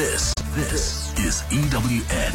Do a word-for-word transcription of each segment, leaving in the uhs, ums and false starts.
This, this is E W N.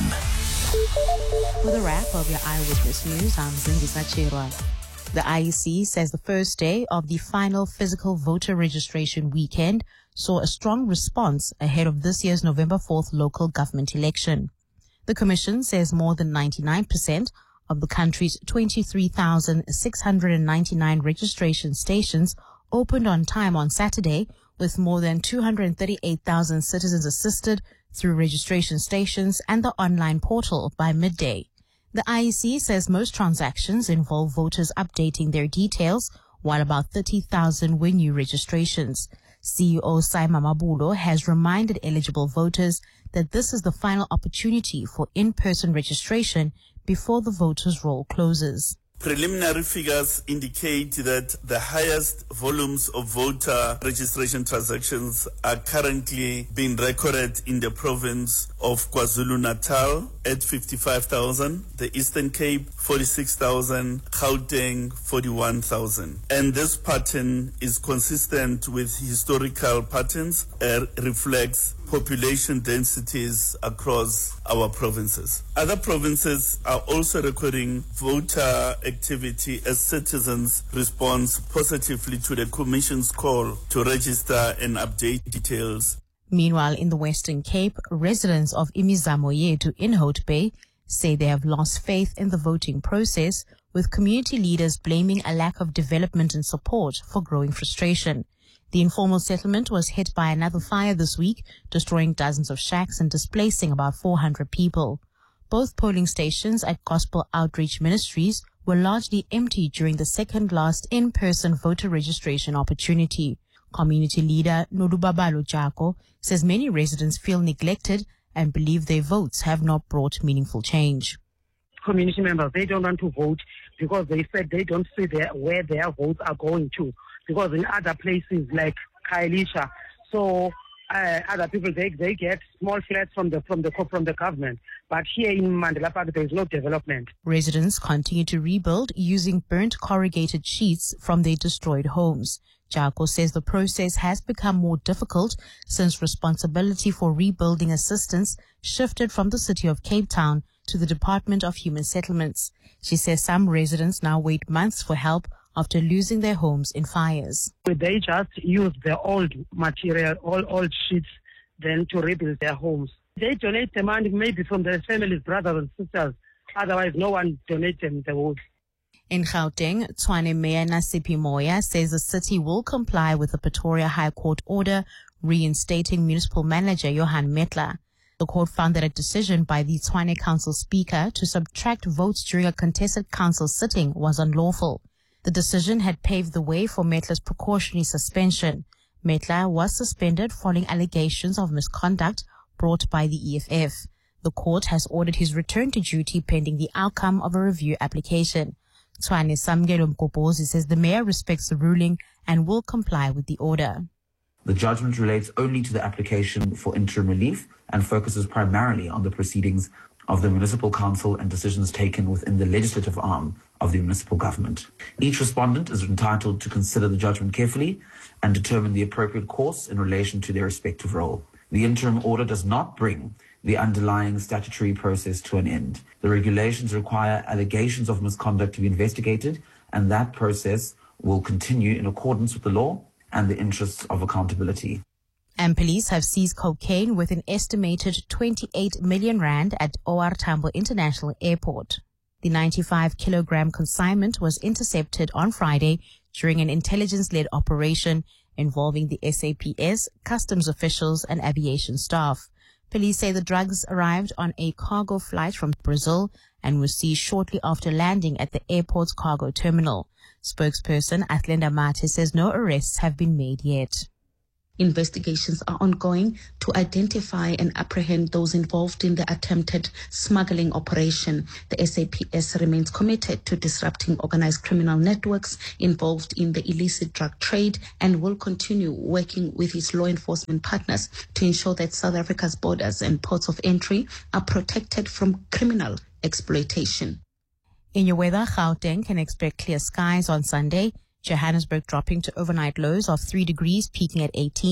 For the wrap of your Eyewitness News, I'm Zingisa Chirwa. The I E C says the first day of the final physical voter registration weekend saw a strong response ahead of this year's November fourth local government election. The Commission says more than ninety-nine percent of the country's twenty-three thousand six hundred ninety-nine registration stations opened on time on Saturday, with more than two hundred thirty-eight thousand citizens assisted through registration stations and the online portal by midday. The I E C says most transactions involve voters updating their details, while about thirty thousand were new registrations. C E O Saima Mabulo has reminded eligible voters that this is the final opportunity for in-person registration before the voters' roll closes. Preliminary figures indicate that the highest volumes of voter registration transactions are currently being recorded in the province of KwaZulu-Natal at fifty-five thousand, the Eastern Cape forty-six thousand, Gauteng forty-one thousand. And this pattern is consistent with historical patterns and reflects population densities across our provinces. Other provinces are also recording voter activity as citizens respond positively to the Commission's call to register and update details. Meanwhile, in the Western Cape, residents of Imizamo Yetu in Hout Bay say they have lost faith in the voting process, with community leaders blaming a lack of development and support for growing frustration. The informal settlement was hit by another fire this week, destroying dozens of shacks and displacing about four hundred people. Both polling stations at Gospel Outreach Ministries were largely empty during the second last in-person voter registration opportunity. Community leader Nodubabalo Jako says many residents feel neglected and believe their votes have not brought meaningful change. Community members, they don't want to vote because they said they don't see their, where their votes are going to. Because in other places like Khayelitsha, so uh, other people they they get small flats from the from the from the government, but here in Mandela Park there is no development. Residents continue to rebuild using burnt corrugated sheets from their destroyed homes. Jako says the process has become more difficult since responsibility for rebuilding assistance shifted from the city of Cape Town to the Department of Human Settlements. She says some residents now wait months for help after losing their homes in fires. They just use the old material, all old sheets, then to rebuild their homes. They donate the money maybe from their families, brothers and sisters. Otherwise, no one donates them the wood. In Gauteng, Tshwane Mayor Nasipi Moya says the city will comply with the Pretoria High Court order reinstating municipal manager Johan Metler. The court found that a decision by the Tshwane Council Speaker to subtract votes during a contested council sitting was unlawful. The decision had paved the way for Metler's precautionary suspension. Metler was suspended following allegations of misconduct brought by the E F F. The court has ordered his return to duty pending the outcome of a review application. Tshwane Samgelo Mkopozi says the mayor respects the ruling and will comply with the order. The judgment relates only to the application for interim relief and focuses primarily on the proceedings of the municipal council and decisions taken within the legislative arm of the municipal government. Each respondent is entitled to consider the judgment carefully and determine the appropriate course in relation to their respective role. The interim order does not bring the underlying statutory process to an end. The regulations require allegations of misconduct to be investigated, and that process will continue in accordance with the law and the interests of accountability. And police have seized cocaine with an estimated twenty-eight million rand at O R Tambo International Airport. The ninety-five kilogram consignment was intercepted on Friday during an intelligence-led operation involving the S A P S, customs officials and aviation staff. Police say the drugs arrived on a cargo flight from Brazil and were seized shortly after landing at the airport's cargo terminal. Spokesperson Athlenda Mate says no arrests have been made yet. Investigations are ongoing to identify and apprehend those involved in the attempted smuggling operation. The S A P S remains committed to disrupting organized criminal networks involved in the illicit drug trade and will continue working with its law enforcement partners to ensure that South Africa's borders and ports of entry are protected from criminal exploitation. In your weather, Gauteng can expect clear skies on Sunday. Johannesburg dropping to overnight lows of three degrees, peaking at eighteen.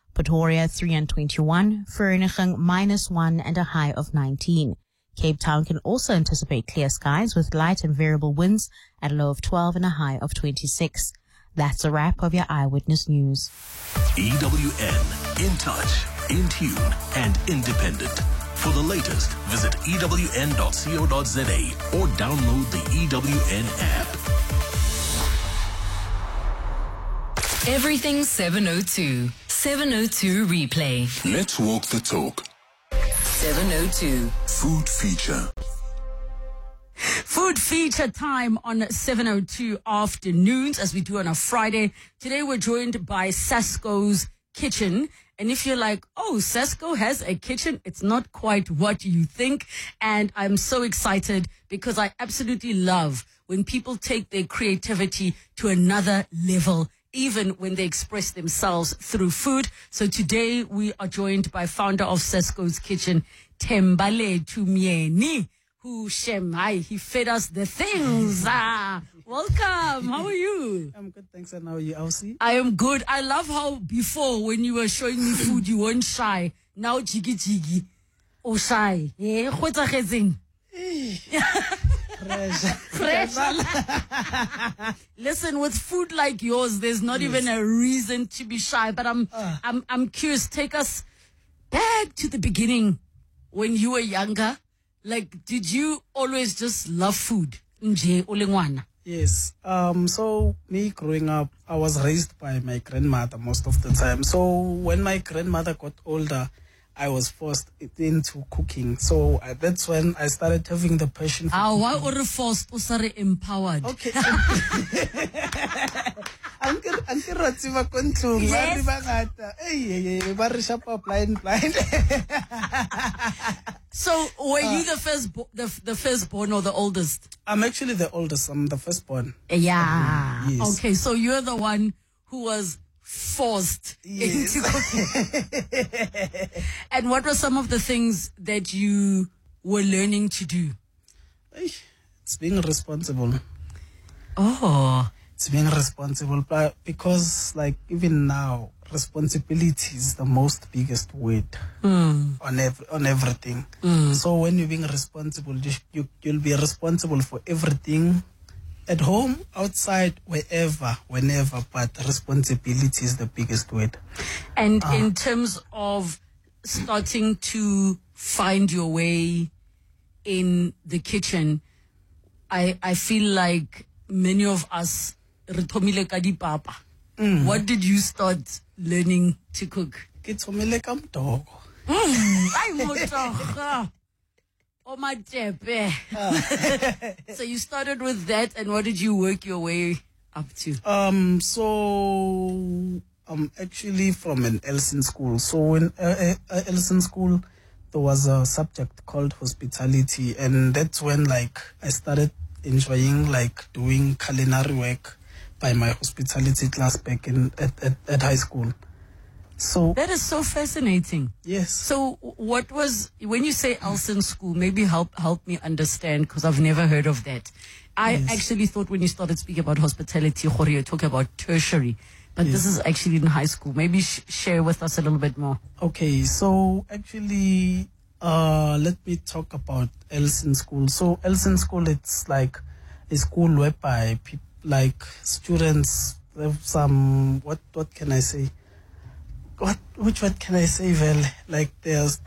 Pretoria three and twenty-one, Vereeniging minus one and a high of nineteen. Cape Town can also anticipate clear skies with light and variable winds at a low of twelve and a high of twenty-six. That's a wrap of your Eyewitness News. E W N, in touch, in tune, and independent. For the latest, visit E W N dot co dot za or download the E W N app. Everything seven oh two. seven oh two replay. Let's walk the talk. seven oh two. Food feature. Food feature time on seven oh two afternoons, as we do on a Friday. Today we're joined by Sasco's Kitchen. And if you're like, oh, Sasco has a kitchen, it's not quite what you think. And I'm so excited because I absolutely love when people take their creativity to another level, even when they express themselves through food. So today we are joined by founder of Sasco's Kitchen, Tembale Tumieni, who, Shem, hi, he fed us the things. Ah, welcome. How are you? I'm good, thanks. And how are you, Elsie? I am good. I love how before, when you were showing me food, you weren't shy. Now, jiggy jiggy. Oh, shy. Eh, what's a hazing? Fresh. Listen, with food like yours, there's not yes. even a reason to be shy. But I'm, uh. I'm, I'm curious. Take us back to the beginning when you were younger. Like, did you always just love food? Nje olengwana? Yes. Um. So me growing up, I was raised by my grandmother most of the time. So when my grandmother got older, I was forced into cooking. So uh, that's when I started having the passion for ah, cooking. Why were you forced or sorry, empowered? Okay. Uncle, Uncle Ratsiva Kontung. Yes. Hey, hey, blind, blind. So, were you the first, bo- the the firstborn or the oldest? I'm actually the oldest. I'm the firstborn. Yeah. Mm, yes. Okay, so you're the one who was forced yes. into cooking. And what were some of the things that you were learning to do? It's being responsible. Oh. It's being responsible, but because, like, even now, responsibility is the most biggest weight mm. on every, on everything. Mm. So when you're being responsible, you, you you'll be responsible for everything, at home, outside, wherever, whenever. But responsibility is the biggest weight. And uh, in terms of starting to find your way in the kitchen, I I feel like many of us. Mm. What did you start learning to cook? Mm, So you started with that, and what did you work your way up to? Um, so I'm actually from an Elson school. So in uh, uh, Elson school, there was a subject called hospitality, and that's when like I started enjoying like doing culinary work by my hospitality class back in at, at, at high school. So that is so fascinating. Yes. So what was, when you say Elson School, maybe help help me understand, because I've never heard of that. I yes. actually thought when you started speaking about hospitality, you're talking about tertiary, but yes. this is actually in high school. Maybe sh- share with us a little bit more. Okay, so actually, uh, let me talk about Elson School. So Elson School, it's like a school whereby people, like students have some, what what can I say? What which word can I say? Well, like there's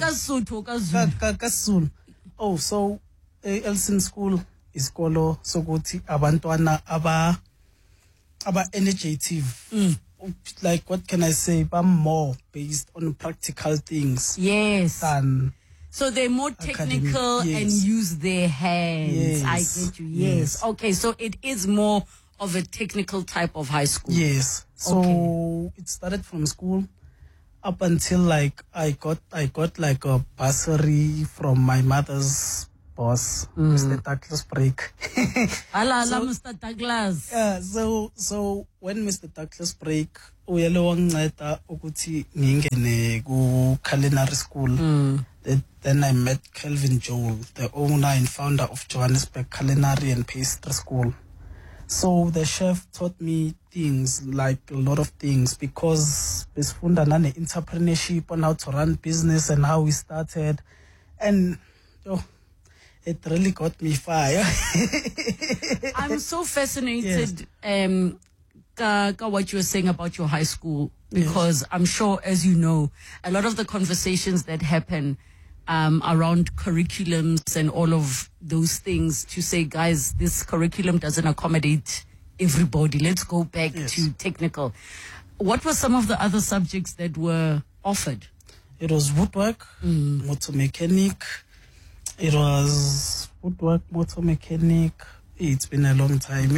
oh, so uh, Elson School is kolo sokuthi abantwana aba aba energetic. Mm. Like what can I say? But more based on practical things. Yes. Than so they're more technical yes. and use their hands. Yes. I get you. Yes. yes. Okay, so it is more of a technical type of high school. Yes. So okay. It started from school up until like I got I got like a bursary from my mother's boss, mm. Mister Douglas Break. Ala ala Mister Douglas. Yeah, so so when Mister Douglas Break uyele wanginceda ukuthi ngingene ku culinary school. Mm. Then I met Kelvin Joel, the owner and founder of Johannesburg Culinary and Pastry School. So the chef taught me things, like a lot of things, because besifunda nane entrepreneurship on how to run business and how we started. And oh, it really got me fire. I'm so fascinated yes. um, ka, ka what you were saying about your high school, because yes. I'm sure, as you know, a lot of the conversations that happen um, around curriculums and all of those things to say, guys, this curriculum doesn't accommodate everybody. Let's go back yes. to technical. What were some of the other subjects that were offered? It was woodwork, mm. motor mechanic. It was woodwork, motor mechanic. It's been a long time.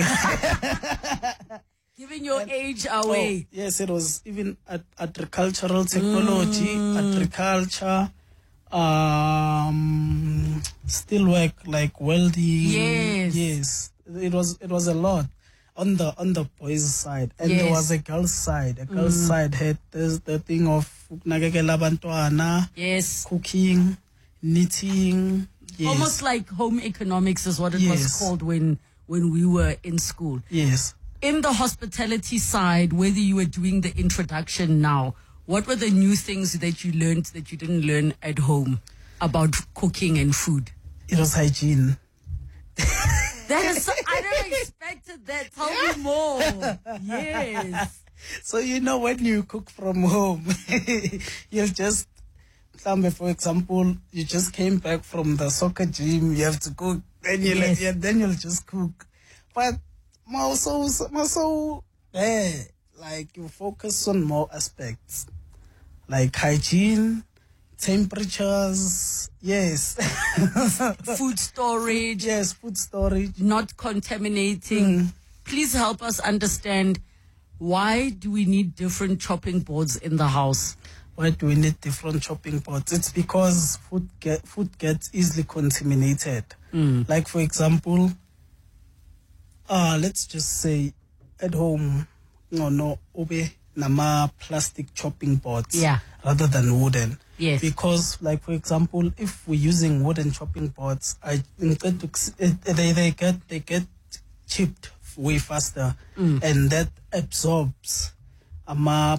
Giving your and, age away. Oh, yes, it was even at agricultural technology, mm. agriculture, um, steel work like welding. Yes. Yes. It was it was a lot on the on the boys' side. And yes. there was a girls' side. A girls' mm. side had this, the thing of nakekela bantwana, yes, cooking, knitting. Yes. Almost like home economics is what it yes. was called when when we were in school. Yes. In the hospitality side, whether you were doing the introduction now, what were the new things that you learned that you didn't learn at home about cooking and food? It was hygiene. That is so, I never expected that. Tell yeah. me more. Yes. So, you know, when you cook from home, you'll just, for example, you just came back from the soccer gym, you have to cook, then you'll, yes. yeah, then you'll just cook. But also, also, eh, like you focus on more aspects, like hygiene, temperatures, yes. Food storage. Yes, food storage. Not contaminating. Mm. Please help us understand, why do we need different chopping boards in the house? Why do we need different chopping boards? It's because food get, food gets easily contaminated. Mm. Like, for example, uh, let's just say at home, no, no, obe nama plastic chopping boards yeah. rather than wooden. Yes. Because, like, for example, if we're using wooden chopping boards, I they they get they get chipped way faster, mm. and that absorbs a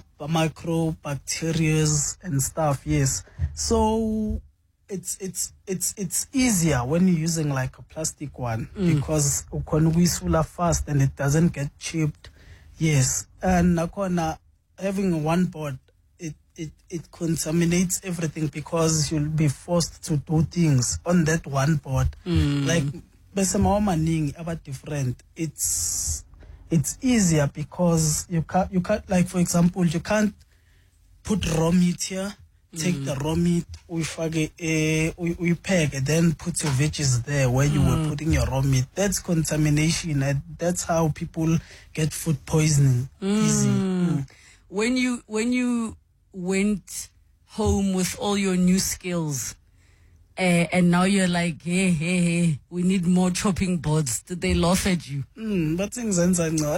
microbacteria and stuff. Yes. So it's it's it's it's easier when you're using like a plastic one mm. because ukonwisula fast and it doesn't get chipped. Yes. And nakona having one board, it, it, it contaminates everything because you'll be forced to do things on that one board. Mm. Like besema maning about different. It's it's easier because you can't you can't like, for example, you can't put raw meat here. Take mm. the raw meat, we fage, uh, we, we pack, and then put your veggies there where you mm. were putting your raw meat. That's contamination, and that's how people get food poisoning. Mm. Easy. Mm. When you when you went home with all your new skills, uh, and now you're like, hey, hey, hey, we need more chopping boards. Did they laugh at you? Mm, but things are not.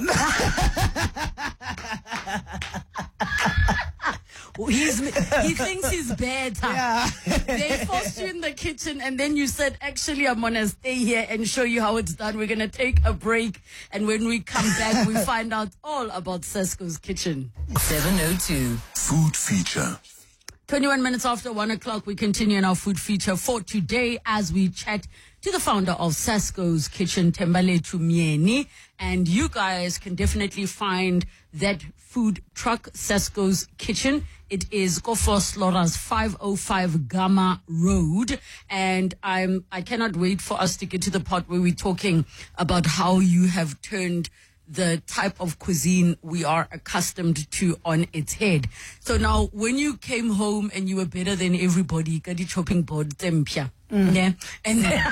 He's, he thinks he's better. Yeah. They forced you in the kitchen and then you said, actually, I'm going to stay here and show you how it's done. We're going to take a break. And when we come back, we find out all about Sasco's Kitchen. seven oh two Food Feature. twenty-one minutes after one o'clock, we continue in our food feature for today as we chat to the founder of Sasco's Kitchen, Thembalethu Myeni. And you guys can definitely find that food truck, Sasco's Kitchen. It is Kofos Lora's five oh five Gama Road. And I'm, I cannot wait for us to get to the part where we're talking about how you have turned the type of cuisine we are accustomed to on its head. So now, when you came home and you were better than everybody, kadi chopping board, tempia. Mm. Yeah. And then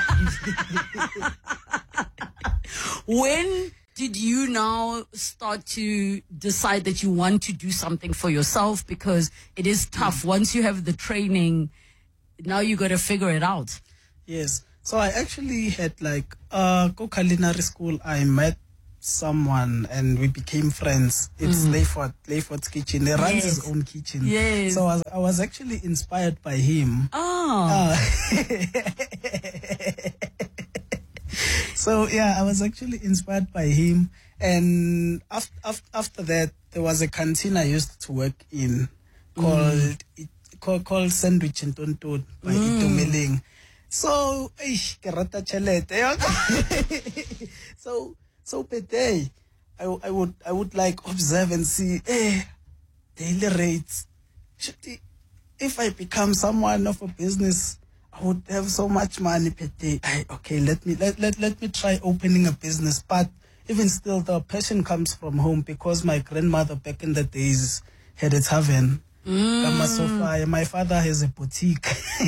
when did you now start to decide that you want to do something for yourself? Because it is tough. Mm. Once you have the training, now you got to figure it out. Yes. So I actually had like, uh, go culinary school. I met someone and we became friends. It's mm. Layford, Layford's Kitchen. He runs yes. his own kitchen. Yes. So I was, I was actually inspired by him. Oh. Uh, So yeah, I was actually inspired by him. And after, after, after that, there was a canteen I used to work in called mm. it, called, called Sandwich and Tonton by mm. Itumeling. So, eish, ke rata tšhelete. so, so per day, I, I would, I would like observe and see, eh, daily rates. If I become someone of a business, I would have so much money per day. I, okay, let me, let, let, let me try opening a business. But even still, the passion comes from home because my grandmother back in the days had a tavern. Mm. My father has a boutique.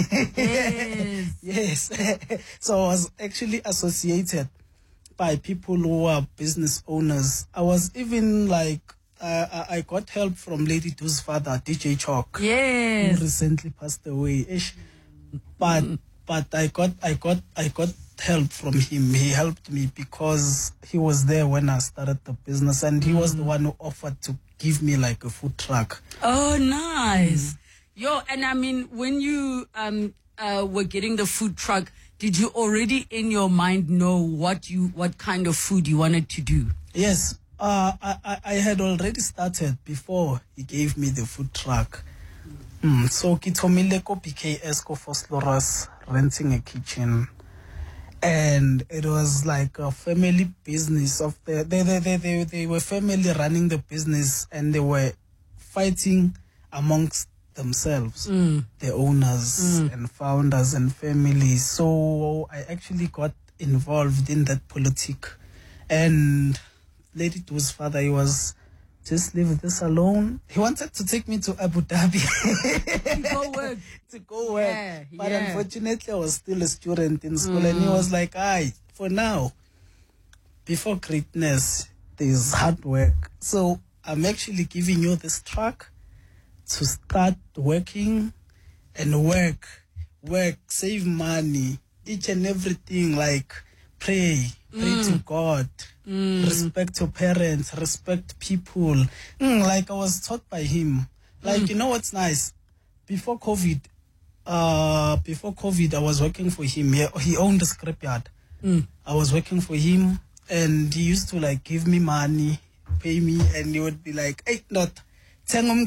Yes. Yes. So I was actually associated by people who are business owners. I was even like, uh, I got help from Lady Do's father, D J Chalk. Yes. Who recently passed away. But, but I got, I got, I got help from him. He helped me because he was there when I started the business, and he mm. was the one who offered to give me like a food truck. Oh, nice. Mm. Yo, and I mean, when you um uh were getting the food truck, did you already in your mind know what you what kind of food you wanted to do? Yes. Uh, I, I had already started before he gave me the food truck. Mm. So kitomile ko P K S ko Fosloras renting a kitchen. And it was like a family business of the they they, they they they were family running the business, and they were fighting amongst themselves, mm. the owners mm. and founders and families. So I actually got involved in that politic. And Lady Do's father, he was just leave this alone. He wanted to take me to Abu Dhabi to go work. to go work. Yeah, but yeah. unfortunately, I was still a student in school, mm. and he was like, "Aye, for now, before greatness, there's hard work. So I'm actually giving you this truck to start working and work, work, save money, each and everything. Like pray, pray mm. to God." Mm. Respect your parents, respect people. Mm, like I was taught by him. Like, mm. you know what's nice? Before COVID, uh, before COVID, I was working for him. He, he owned a scrapyard. Mm. I was working for him, and he used to like give me money, pay me, and he would be like, "Hey, not." Yes. So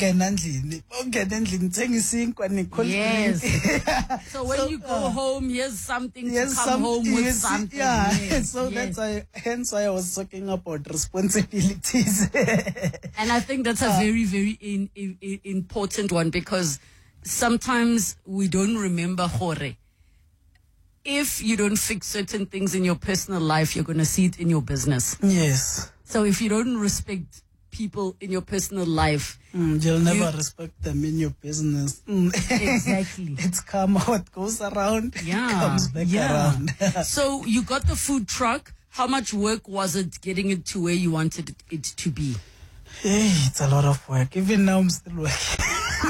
when so, you go uh, home, here's something to come some, home with yes, something. Yeah. Yes, so yes. that's why, hence why I was talking about responsibilities. And I think that's a very, very in, in, in important one, because sometimes we don't remember hore. If you don't fix certain things in your personal life, you're going to see it in your business. Yes. So if you don't respect people in your personal life, mm, you'll never you, respect them in your business. Mm. Exactly. It's karma. What goes around yeah. comes back yeah. around. So you got the food truck. How much work was it getting it to where you wanted it to be? Hey, it's a lot of work. Even now I'm still working.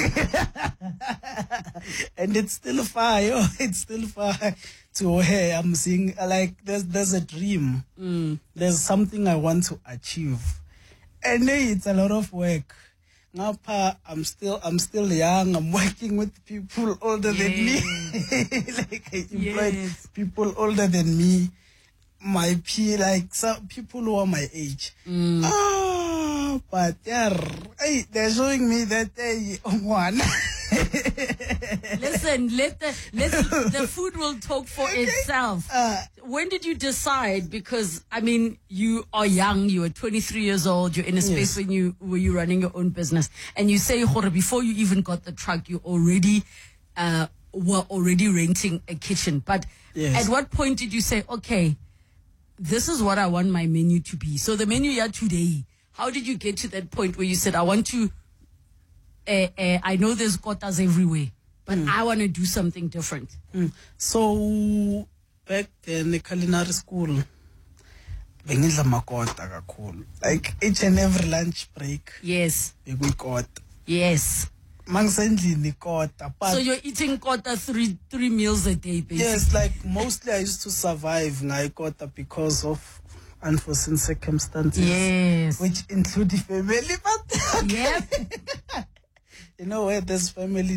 And it's still far, yo. It's still far to where I'm seeing, like, there's, there's a dream. Mm. There's something I want to achieve. And hey, it's a lot of work. Ngapha, I'm still, I'm still young. I'm working with people older yes. than me. Like I employed yes. people older than me. My P, like some people who are my age. Mm. Ah, but yeah, hey, they're showing me that hey, one. Listen, let the let the food will talk for okay. itself. Uh, when did you decide? Because I mean, you are young. You are twenty-three years old. You're in a space yes. when you were you running your own business, and you say, "Hore, before you even got the truck, you already uh, were already renting a kitchen." But yes. at what point did you say, "Okay, this is what I want my menu to be"? So the menu you had today. How did you get to that point where you said, "I want to"? Uh, uh, I know there's kotas everywhere, but mm. I want to do something different. Mm. So back then, the culinary school, bengidla makota kakhulu. Like each and every lunch break. Yes. Bekuyikota. Yes. Mangisendlini kota. So you're eating kota three three meals a day, basically. Yes, like mostly I used to survive ngai kota because of unforeseen circumstances. Yes. Which include the family, but yep. you know where this family